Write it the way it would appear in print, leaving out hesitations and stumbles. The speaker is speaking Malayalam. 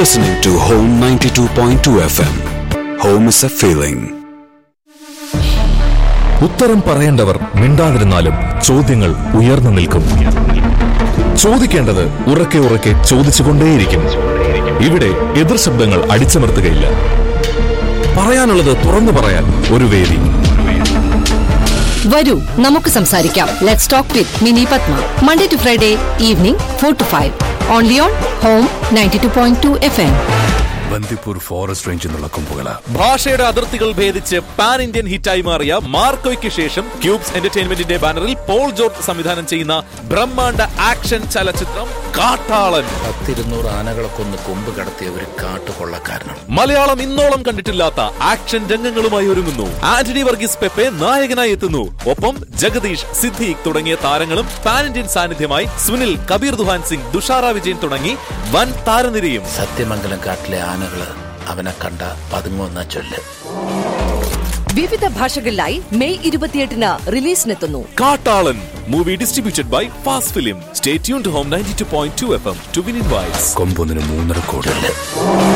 listening to Home 92.2 FM. Home is a feeling. ഉത്തരം പറയേണ്ടവർ മിണ്ടാതിരുന്നാലും ചോദ്യങ്ങൾ ഉയർന്നു നിൽക്കും. ചോദിക്കേണ്ടത് ഉറക്കെ ഉറക്കെ ചോദിച്ചുകൊണ്ടേയിരിക്കും. ഇവിടെ എതിർ ശബ്ദങ്ങൾ അടിച്ചമർത്തുകയില്ല. പറയാനുള്ളത് തുറന്നു പറയാൻ ഒരു വേദി. വരൂ, നമുക്ക് സംസാരിക്കാം. Let's talk with mini Padma. Monday to Friday evening 4 to 5. Only on home 92.2 FM. Bandipur forest റേഞ്ചിൽ നിന്നുള്ള കൊമ്പുകള. ഭാഷയുടെ അതിർത്തികൾ ഭേദിച്ച് പാൻ ഇന്ത്യൻ ഹിറ്റായി മാറിയ മാർക്കോയ്ക്ക് ശേഷം ക്യൂബ്സ് എന്റർടൈൻമെന്റിന്റെ ബാനറിൽ പോൾ ജോർജ് സംവിധാനം ചെയ്യുന്ന ബ്രഹ്മാണ്ഡ ആക്ഷൻ ചലച്ചിത്രം കാട്ടാളൻ. 100 ആനകളെ കൊന്ന് കൊമ്പ് കടത്തിയ ഒരു കാട്ടുകൊള്ളക്കാരനാണ്. മലയാളം ഇന്നോളം കണ്ടിട്ടില്ലാത്ത ആക്ഷൻ രംഗങ്ങളുമായി ഒരുങ്ങുന്നു. ആന്റണി വർഗീസ് പെപ്പെ നായകനായി എത്തുന്നു. ഒപ്പം ജഗദീഷ്, സിദ്ദീഖ് തുടങ്ങിയ താരങ്ങളും പാൻ ഇന്ത്യൻ സാന്നിധ്യമായി സുനിൽ, കബീർ ദുഹാൻ സിംഗ്, തുഷാര വിജയൻ തുടങ്ങി വൻ താരനിരയും. സത്യമംഗലം കാട്ടിലെ ആനകള് അവനെ കണ്ട പതുങ്ങുന്ന ചൊല്ല്. വിവിധ ഭാഷകളിലായി മെയ് 28-ന് റിലീസിനെത്തുന്നു കാട്ടാളൻ. Movie distributed by fast film. Stay tuned to home 92.2 FM to win invites. കൊമ്പൊന്നിന് 3.25 കോടി.